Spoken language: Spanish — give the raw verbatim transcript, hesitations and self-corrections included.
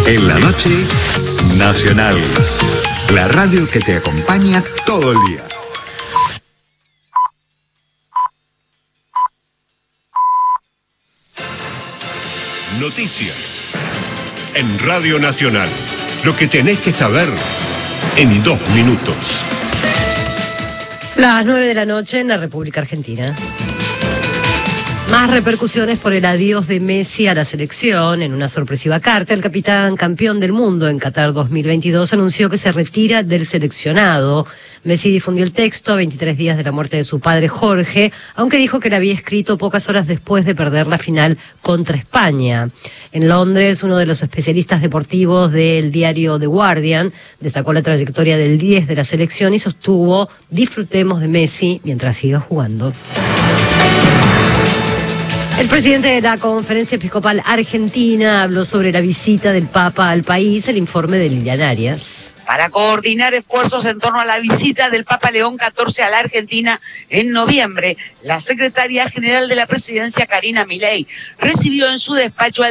En la noche, Nacional. La radio que te acompaña todo el día. Noticias. En Radio Nacional. Lo que tenés que saber en dos minutos. Las nueve de la noche en la República Argentina. Más repercusiones por el adiós de Messi a la selección. En una sorpresiva carta, el capitán campeón del mundo en Qatar dos mil veintidós anunció que se retira del seleccionado. Messi difundió el texto a veintitrés días de la muerte de su padre Jorge, aunque dijo que lo había escrito pocas horas después de perder la final contra España. En Londres, uno de los especialistas deportivos del diario The Guardian destacó la trayectoria del diez de la selección y sostuvo: disfrutemos de Messi mientras siga jugando. El presidente de la Conferencia Episcopal Argentina habló sobre la visita del Papa al país. El informe de Lilian Arias. Para coordinar esfuerzos en torno a la visita del Papa León catorce a la Argentina en noviembre, la secretaria general de la presidencia, Karina Milei, recibió en su despacho al